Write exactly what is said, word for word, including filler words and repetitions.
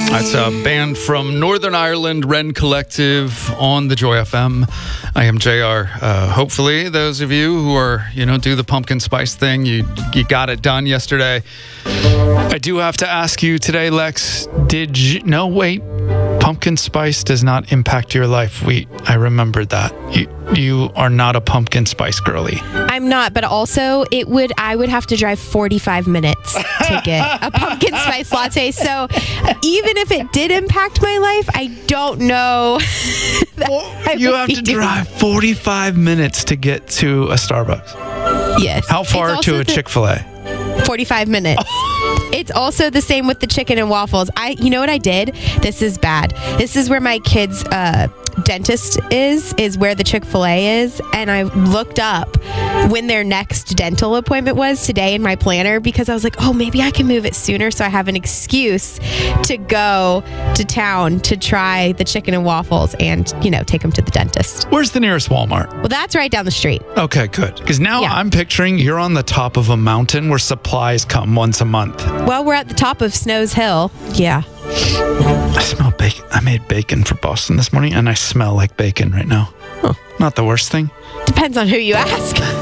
That's a band from Northern Ireland, Wren Collective, on the Joy F M. I am J R. Uh, hopefully, those of you who are, you know, do the pumpkin spice thing, you you got it done yesterday. I do have to ask you today, Lex, did you... No, wait. Pumpkin spice does not impact your life. We, I remembered that. You, you are not a pumpkin spice girly. I'm not, but also it would. I would have to drive forty-five minutes to get a pumpkin spice latte. So even if it did impact my life, I don't know. Well, you have to drive forty-five minutes to get to a Starbucks. Yes. How far to a the- Chick-fil-A? forty-five minutes. It's also the same with the chicken and waffles. I, you know what I did? This is bad. This is where my kid's uh, dentist is, is where the Chick-fil-A is. And I looked up when their next dental appointment was today in my planner because I was like, oh, maybe I can move it sooner so I have an excuse to go to town to try the chicken and waffles and, you know, take them to the dentist. Where's the nearest Walmart? Well, that's right down the street. Okay, good. Because now Yeah. I'm picturing you're on the top of a mountain where supplies come once a month. Well, we're at the top of Snows Hill. Yeah. I smell bacon. I made bacon for Boston this morning, and I smell like bacon right now. Huh. Not the worst thing. Depends on who you ask.